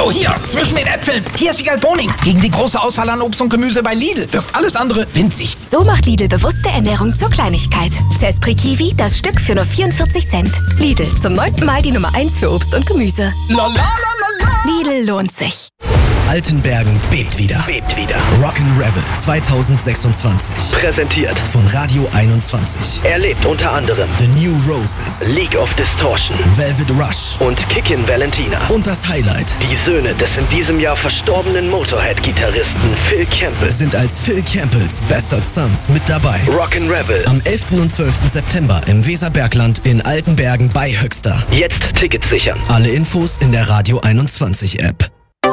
So, hier, zwischen den Äpfeln. Hier ist Wiegald Boning. Gegen die große Auswahl an Obst und Gemüse bei Lidl wirkt alles andere winzig. So macht Lidl bewusste Ernährung zur Kleinigkeit. Zespri Kiwi, das Stück für nur 44 Cent. Lidl, zum 9. Mal die Nummer 1 für Obst und Gemüse. Lidl lohnt sich. Altenbergen bebt wieder. Rock'n'Revel 2026. Präsentiert von Radio 21. Erlebt unter anderem The New Roses, League of Distortion, Velvet Rush und Kickin' Valentina. Und das Highlight: Die Söhne des in diesem Jahr verstorbenen Motorhead-Gitarristen Phil Campbell sind als Phil Campbells Bastard Sons mit dabei. Rock'n'Revel am 11. und 12. September im Weserbergland in Altenbergen bei Höxter. Jetzt Tickets sichern. Alle Infos in der Radio 21 App.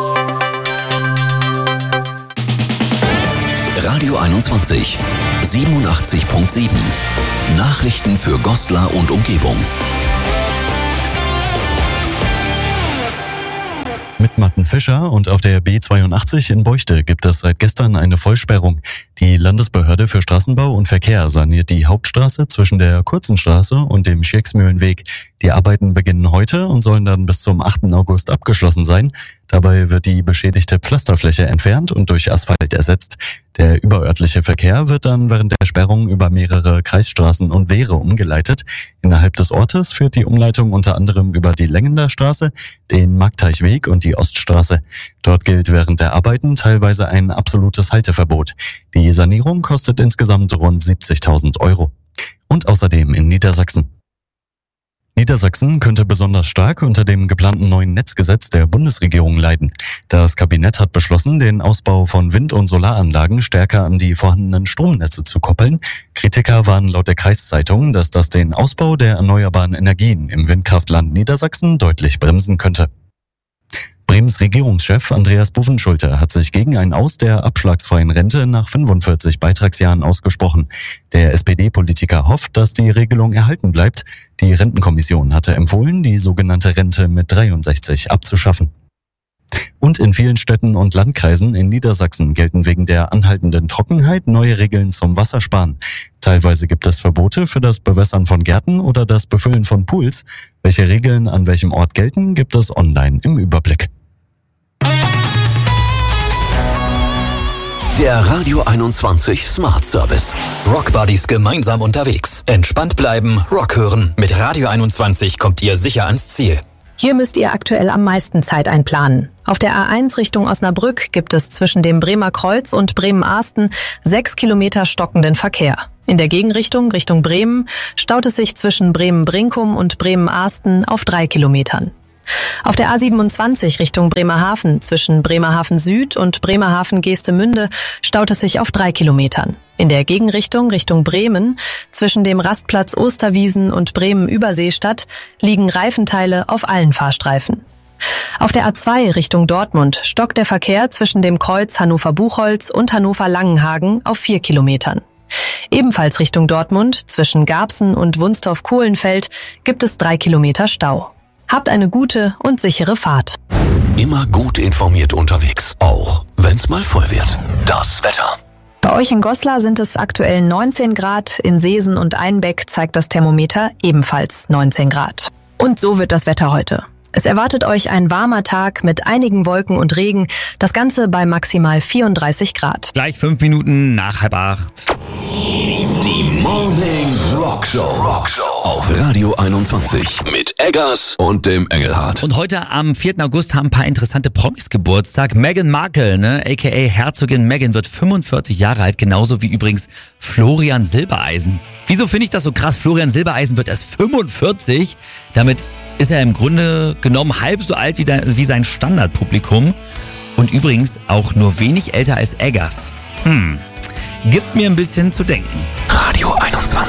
Radio 21, 87.7. Nachrichten für Goslar und Umgebung. Mit Martin Fischer und auf der B82 in Beuchte gibt es seit gestern eine Vollsperrung. Die Landesbehörde für Straßenbau und Verkehr saniert die Hauptstraße zwischen der Kurzen Straße und dem Schirksmühlenweg. Die Arbeiten beginnen heute und sollen dann bis zum 8. August abgeschlossen sein. Dabei wird die beschädigte Pflasterfläche entfernt und durch Asphalt ersetzt. Der überörtliche Verkehr wird dann während der Sperrung über mehrere Kreisstraßen und Wehre umgeleitet. Innerhalb des Ortes führt die Umleitung unter anderem über die Längender Straße, den Markteichweg und die Oststraße. Dort gilt während der Arbeiten teilweise ein absolutes Halteverbot. Die Sanierung kostet insgesamt rund 70.000 Euro. Und außerdem in Niedersachsen. Niedersachsen könnte besonders stark unter dem geplanten neuen Netzgesetz der Bundesregierung leiden. Das Kabinett hat beschlossen, den Ausbau von Wind- und Solaranlagen stärker an die vorhandenen Stromnetze zu koppeln. Kritiker warnen laut der Kreiszeitung, dass das den Ausbau der erneuerbaren Energien im Windkraftland Niedersachsen deutlich bremsen könnte. Bremens Regierungschef Andreas Buffenschulte hat sich gegen ein Aus der abschlagsfreien Rente nach 45 Beitragsjahren ausgesprochen. Der SPD-Politiker hofft, dass die Regelung erhalten bleibt. Die Rentenkommission hatte empfohlen, die sogenannte Rente mit 63 abzuschaffen. Und in vielen Städten und Landkreisen in Niedersachsen gelten wegen der anhaltenden Trockenheit neue Regeln zum Wassersparen. Teilweise gibt es Verbote für das Bewässern von Gärten oder das Befüllen von Pools. Welche Regeln an welchem Ort gelten, gibt es online im Überblick. Der Radio 21 Smart Service. Rockbuddies gemeinsam unterwegs. Entspannt bleiben, Rock hören. Mit Radio 21 kommt ihr sicher ans Ziel. Hier müsst ihr aktuell am meisten Zeit einplanen. Auf der A1 Richtung Osnabrück gibt es zwischen dem Bremer Kreuz und Bremen-Ahsten 6 Kilometer stockenden Verkehr. In der Gegenrichtung, Richtung Bremen, staut es sich zwischen Bremen-Brinkum und Bremen-Ahsten auf 3 Kilometern. Auf der A27 Richtung Bremerhaven zwischen Bremerhaven Süd und Bremerhaven Geestemünde staut es sich auf 3 Kilometern. In der Gegenrichtung Richtung Bremen zwischen dem Rastplatz Osterwiesen und Bremen-Überseestadt liegen Reifenteile auf allen Fahrstreifen. Auf der A2 Richtung Dortmund stockt der Verkehr zwischen dem Kreuz Hannover-Buchholz und Hannover-Langenhagen auf 4 Kilometern. Ebenfalls Richtung Dortmund zwischen Garbsen und Wunstorf-Kohlenfeld gibt es 3 Kilometer Stau. Habt eine gute und sichere Fahrt. Immer gut informiert unterwegs, auch wenn's mal voll wird. Das Wetter. Bei euch in Goslar sind es aktuell 19 Grad, in Seesen und Einbeck zeigt das Thermometer ebenfalls 19 Grad. Und so wird das Wetter heute. Es erwartet euch ein warmer Tag mit einigen Wolken und Regen, das Ganze bei maximal 34 Grad. Gleich 5 Minuten nach 7:30. Die Morning Rock Show auf Radio 21 mit Eggers und dem Engelhardt. Und heute am 4. August haben ein paar interessante Promis Geburtstag. Meghan Markle, aka Herzogin Meghan, wird 45 Jahre alt, genauso wie übrigens Florian Silbereisen. Wieso finde ich das so krass? Florian Silbereisen wird erst 45. Damit ist er im Grunde genommen halb so alt wie sein Standardpublikum. Und übrigens auch nur wenig älter als Eggers. Gibt mir ein bisschen zu denken. Radio 21.